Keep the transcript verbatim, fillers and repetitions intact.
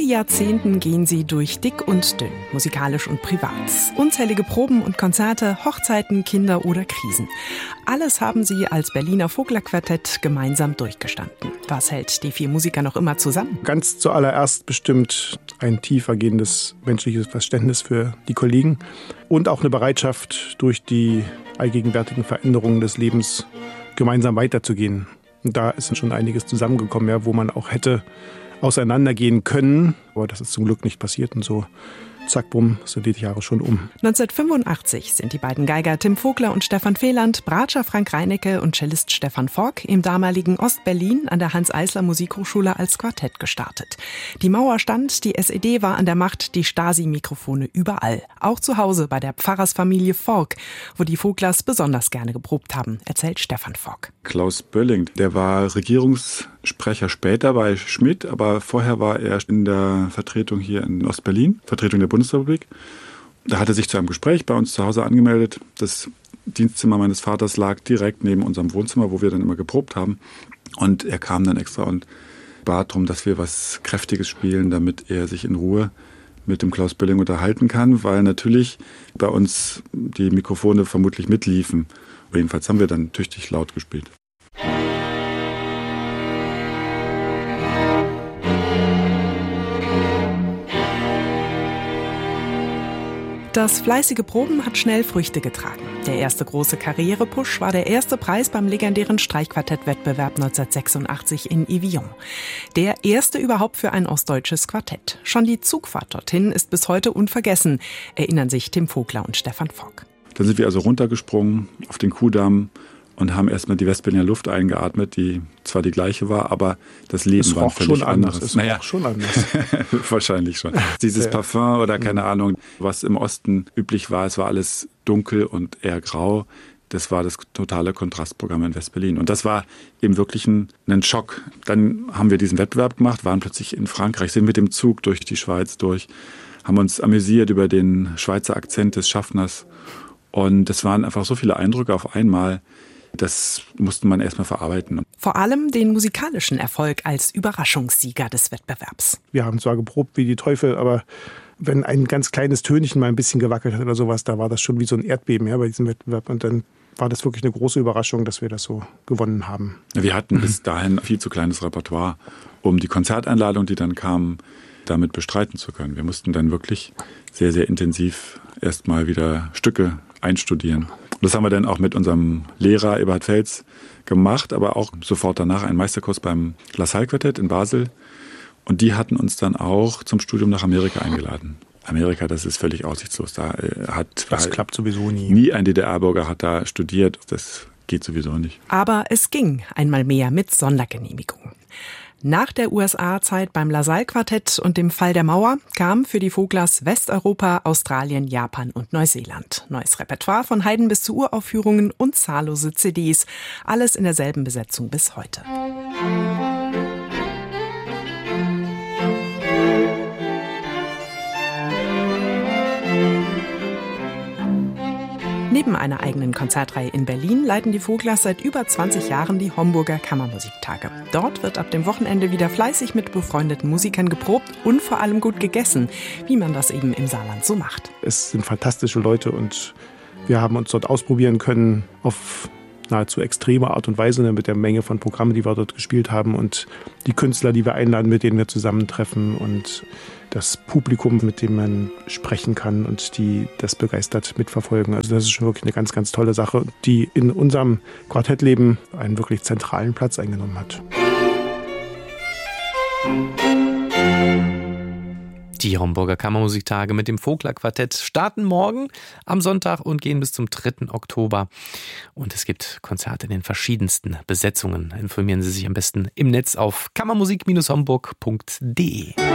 Jahrzehnten gehen sie durch dick und dünn, musikalisch und privat. Unzählige Proben und Konzerte, Hochzeiten, Kinder oder Krisen. Alles haben sie als Berliner Vogler-Quartett gemeinsam durchgestanden. Was hält die vier Musiker noch immer zusammen? Ganz zuallererst bestimmt ein tiefergehendes menschliches Verständnis für die Kollegen und auch eine Bereitschaft, durch die allgegenwärtigen Veränderungen des Lebens gemeinsam weiterzugehen. Und da ist schon einiges zusammengekommen, ja, wo man auch hätte auseinandergehen können. Aber das ist zum Glück nicht passiert und so. Zack, bumm, sind die Jahre schon um. neunzehnhundertfünfundachtzig sind die beiden Geiger Tim Vogler und Stefan Feland, Bratscher Frank Reinecke und Cellist Stefan Forck im damaligen Ostberlin an der Hanns-Eisler-Musikhochschule als Quartett gestartet. Die Mauer stand, die S E D war an der Macht, die Stasi-Mikrofone überall. Auch zu Hause bei der Pfarrersfamilie Forck, wo die Voglers besonders gerne geprobt haben, erzählt Stefan Forck. Klaus Bölling, der war Regierungssprecher später bei Schmidt, aber vorher war er in der Vertretung hier in Ostberlin, Vertretung der Bundesrepublik. Da hat er sich zu einem Gespräch bei uns zu Hause angemeldet. Das Dienstzimmer meines Vaters lag direkt neben unserem Wohnzimmer, wo wir dann immer geprobt haben. Und er kam dann extra und bat darum, dass wir was Kräftiges spielen, damit er sich in Ruhe mit dem Klaus Bölling unterhalten kann, weil natürlich bei uns die Mikrofone vermutlich mitliefen. Jedenfalls haben wir dann tüchtig laut gespielt. Das fleißige Proben hat schnell Früchte getragen. Der erste große Karrierepush war der erste Preis beim legendären Streichquartettwettbewerb neunzehnhundertsechsundachtzig in Evian. Der erste überhaupt für ein ostdeutsches Quartett. Schon die Zugfahrt dorthin ist bis heute unvergessen, erinnern sich Tim Vogler und Stefan Forck. Dann sind wir also runtergesprungen auf den Kuhdamm und haben erstmal die Westberliner Luft eingeatmet, die zwar die gleiche war, aber das Leben es war ein völlig schon anderes. Anders. Es naja, roch schon anders. Wahrscheinlich schon. Dieses ja. Parfum oder keine Ahnung, was im Osten üblich war, es war alles dunkel und eher grau. Das war das totale Kontrastprogramm in Westberlin. Und das war eben wirklich ein, ein Schock. Dann haben wir diesen Wettbewerb gemacht, waren plötzlich in Frankreich, sind mit dem Zug durch die Schweiz durch, haben uns amüsiert über den Schweizer Akzent des Schaffners. Und das waren einfach so viele Eindrücke auf einmal, das musste man erstmal verarbeiten. Vor allem den musikalischen Erfolg als Überraschungssieger des Wettbewerbs. Wir haben zwar geprobt wie die Teufel, aber wenn ein ganz kleines Tönchen mal ein bisschen gewackelt hat oder sowas, da war das schon wie so ein Erdbeben, ja, bei diesem Wettbewerb. Und dann war das wirklich eine große Überraschung, dass wir das so gewonnen haben. Wir hatten bis dahin viel zu kleines Repertoire, um die Konzerteinladung, die dann kam, damit bestreiten zu können. Wir mussten dann wirklich sehr, sehr intensiv erstmal wieder Stücke einstudieren. Und das haben wir dann auch mit unserem Lehrer Eberhard Fels gemacht, aber auch sofort danach einen Meisterkurs beim La Salle Quartett in Basel. Und die hatten uns dann auch zum Studium nach Amerika eingeladen. Amerika, das ist völlig aussichtslos. Da hat das klappt sowieso nie. Nie ein D D R-Bürger hat da studiert. Das geht sowieso nicht. Aber es ging einmal mehr mit Sondergenehmigung. Nach der U S A-Zeit beim La Salle Quartett und dem Fall der Mauer kam für die Voglers Westeuropa, Australien, Japan und Neuseeland. Neues Repertoire von Haydn bis zu Uraufführungen und zahllose C Ds. Alles in derselben Besetzung bis heute. Neben einer eigenen Konzertreihe in Berlin leiten die Voglers seit über zwanzig Jahren die Homburger Kammermusiktage. Dort wird ab dem Wochenende wieder fleißig mit befreundeten Musikern geprobt und vor allem gut gegessen, wie man das eben im Saarland so macht. Es sind fantastische Leute und wir haben uns dort ausprobieren können auf nahezu extreme Art und Weise mit der Menge von Programmen, die wir dort gespielt haben und die Künstler, die wir einladen, mit denen wir zusammentreffen und das Publikum, mit dem man sprechen kann und die das begeistert mitverfolgen. Also das ist schon wirklich eine ganz, ganz tolle Sache, die in unserem Quartettleben einen wirklich zentralen Platz eingenommen hat. Die Homburger Kammermusiktage mit dem Vogler-Quartett starten morgen am Sonntag und gehen bis zum dritten Oktober. Und es gibt Konzerte in den verschiedensten Besetzungen. Informieren Sie sich am besten im Netz auf kammermusik Bindestrich homburg Punkt de.